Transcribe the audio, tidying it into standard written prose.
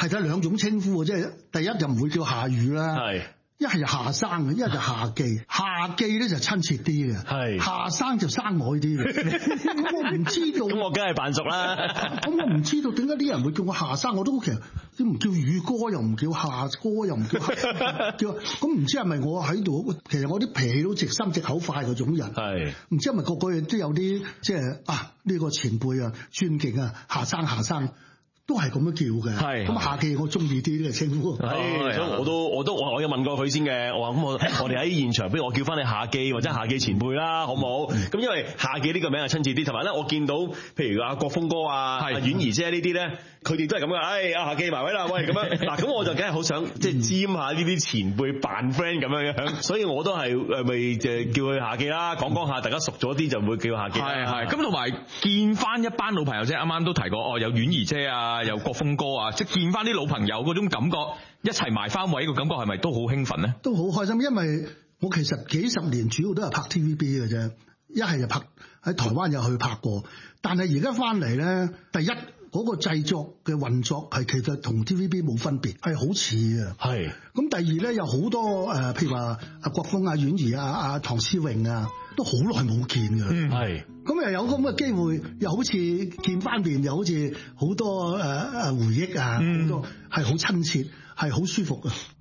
係得兩種稱呼，即係第一就唔會叫夏雨啦，一係就夏生嘅，一係就夏記。夏記咧就親切啲嘅，夏生就生外啲嘅。咁我唔知道， 咁我梗係扮熟啦。 咁我唔知道點解啲人會叫我夏生，我都其實都唔叫雨哥，又唔叫夏哥，又唔叫咁唔知係咪我喺度？其實我啲脾氣都直心直口快嗰種人，唔知係咪個個都有啲即係呢個前輩啊尊敬啊夏生。都係咁樣叫嘅，咁夏記我中意啲呢個稱呼。 所以我有問過佢先嘅，我話咁我哋喺現場，不如我叫翻你夏記或者夏記前輩啦，好唔好？咁因為夏記呢個名係親切啲，同埋咧我見到譬如阿國峰哥啊、阿婉兒姐呢啲咧，佢哋都係咁嘅。阿夏記埋位啦，喂咁樣嗱，咁我就梗係好想即係沾下呢啲前輩扮 friend 咁樣樣，所以我都係咪叫佢夏記啦，講下大家熟咗啲就會叫夏記。 係咁同埋見翻一班老朋友啫，啱啱都提過有婉兒姐啊。有國峰哥啊，即係見翻啲老朋友嗰種感覺，一齊埋翻位個感覺係咪都好興奮咧？ 都好開心，因為我其實幾十年主要都係拍 TVB 嘅啫，一係就拍喺台灣又去拍過，但係而家翻嚟咧，第一嗰個製作嘅運作係其實同 TVB 冇分別，係好似嘅。咁第二咧有好多譬如話阿國峰、阿婉兒、阿唐詩詠啊，都好耐冇見㗎。咁又有咁嘅機會，又好似見翻面，又好似好多回憶啊，好多係好親切，係好舒服嘅。